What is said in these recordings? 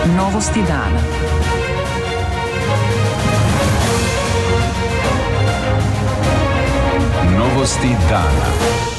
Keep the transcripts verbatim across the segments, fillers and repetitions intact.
Novosti dana. Novosti dana.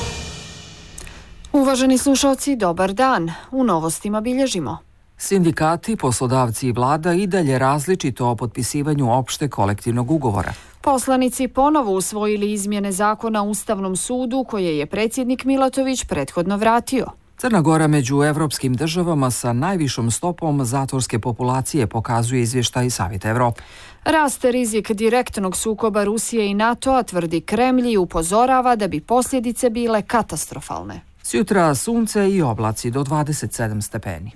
Uvaženi slušalci, dobar dan. U novostima bilježimo. Sindikati, poslodavci i vlada i dalje različito o potpisivanju opšte kolektivnog ugovora. Poslanici ponovo usvojili izmjene zakona o Ustavnom sudu koje je predsjednik Milatović prethodno vratio. Crna Gora među evropskim državama sa najvišom stopom zatvorske populacije, pokazuje izvještaj Savjeta Evrope. Raste rizik direktnog sukoba Rusije i NATO-a, tvrdi Kremlj i upozorava da bi posljedice bile katastrofalne. Sjutra sunce i oblaci do dvadeset sedam stepeni.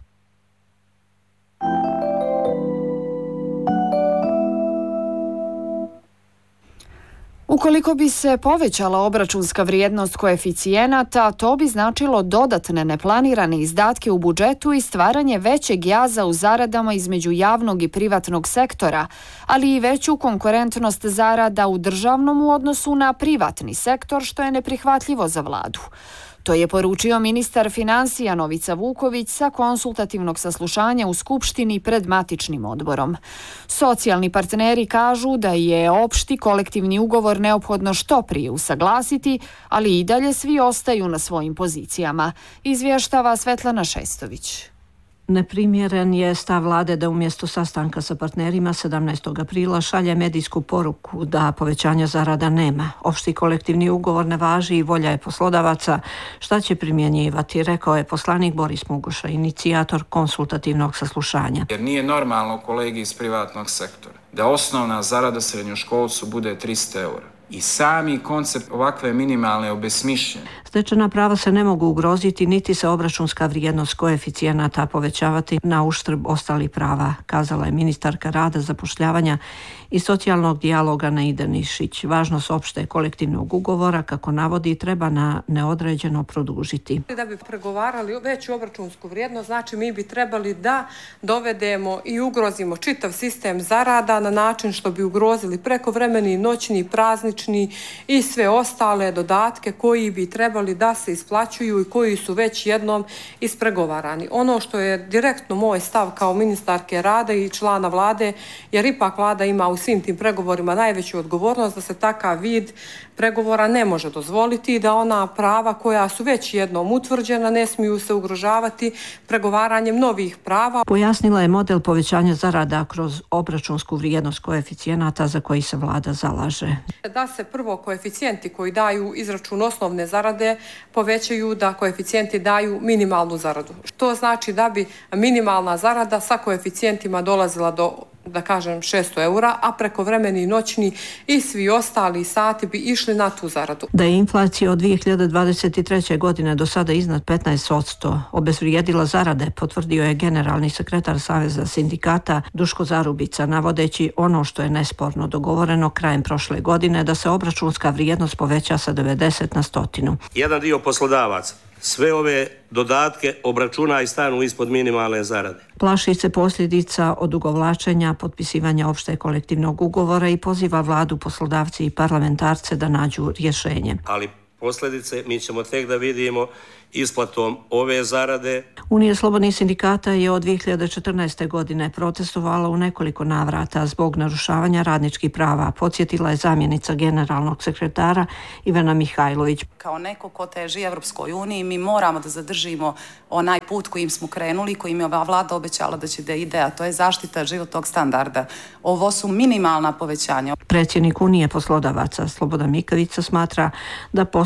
Ukoliko bi se povećala obračunska vrijednost koeficijenata, to bi značilo dodatne neplanirane izdatke u budžetu i stvaranje većeg jaza u zaradama između javnog i privatnog sektora, ali i veću konkurentnost zarada u državnom u odnosu na privatni sektor, što je neprihvatljivo za vladu. To je poručio ministar financija Novica Vuković sa konsultativnog saslušanja u Skupštini pred matičnim odborom. Socijalni partneri kažu da je opšti kolektivni ugovor neophodno što prije usaglasiti, ali i dalje svi ostaju na svojim pozicijama, izvještava Svetlana Šestović. Neprimjeren je stav vlade da umjesto sastanka sa partnerima sedamnaestog aprila šalje medijsku poruku da povećanja zarada nema. Opšti kolektivni ugovor ne važi i volja je poslodavaca šta će primjenjivati, rekao je poslanik Boris Mugoša, inicijator konsultativnog saslušanja. Jer nije normalno, kolegi iz privatnog sektora, da osnovna zarada srednjoškolcu bude tristo eura. I sami koncept ovakve minimalne obesmišljene. Stečena prava se ne mogu ugroziti, niti se obračunska vrijednost koeficijenata povećavati na uštrb ostalih prava, kazala je ministarka rada, zapošljavanja i socijalnog dijaloga Naida Nišić. Važnost opšte kolektivnog ugovora, kako navodi, treba na neodređeno produžiti. Da bi pregovarali veću obračunsku vrijednost, znači mi bi trebali da dovedemo i ugrozimo čitav sistem zarada na način što bi ugrozili prekovremeni, noćni, praznični i sve ostale dodatke koji bi trebali da se isplaćuju i koji su već jednom ispregovarani. Ono što je direktno moj stav kao ministarke rada i člana vlade, jer ipak vlada ima u svim tim pregovorima najveću odgovornost, da se takav vid pregovora ne može dozvoliti i da ona prava koja su već jednom utvrđena ne smiju se ugrožavati pregovaranjem novih prava. Pojasnila je model povećanja zarada kroz obračunsku vrijednost koeficijenata za koji se vlada zalaže. Da se prvo koeficijenti koji daju izračun osnovne zarade povećaju, da koeficijenti daju minimalnu zaradu. To znači da bi minimalna zarada sa koeficijentima dolazila do, da kažem, šesto eura, a prekovremeni, noćni i svi ostali sati bi išli na tu zaradu. Da je inflacija od dvije hiljade dvadeset treće. godine do sada iznad petnaest posto obezvrijedila zarade, potvrdio je generalni sekretar Saveza sindikata Duško Zarubica, navodeći ono što je nesporno dogovoreno krajem prošle godine, da se obračunska vrijednost poveća sa devedeset na stotinu. Jedan dio poslodavaca sve ove dodatke obračuna i stanu ispod minimalne zarade. Plaši se posljedica odugovlačenja potpisivanja opšte kolektivnog ugovora i poziva vladu, poslodavci i parlamentarce da nađu rješenje. Ali posljedice mi ćemo tek da vidimo isplatom ove zarade. Unija slobodnih sindikata je od dvije hiljade četrnaeste. godine protestovala u nekoliko navrata zbog narušavanja radničkih prava, podsjetila je zamjenica generalnog sekretara Ivana Mihajlović. Kao neko ko teži Evropskoj uniji, mi moramo da zadržimo onaj put kojim smo krenuli, kojim je ova vlada obećala da će da ide, a to je zaštita životnog standarda. Ovo su minimalna povećanja. Predsjednik Unije poslodavaca Slobodan Mikavica smatra da